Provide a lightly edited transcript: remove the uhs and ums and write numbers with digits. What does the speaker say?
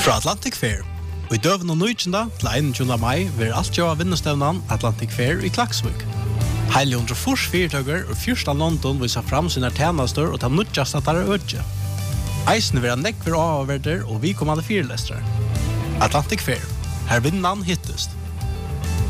Fra Atlantic Fair. Og I døven og nøykjenda til 21. mai vil alt gjøre vinnestevnen Atlantic Fair I Klaksvik. Heile 140 fyrtøkker og fyrsta London viser fram sine tjenester og ta nødjast at det ødje. Eisen vil ha nekver avverder og vi kommande fyrlestere. Atlantic Fair. Her vinnan hittest.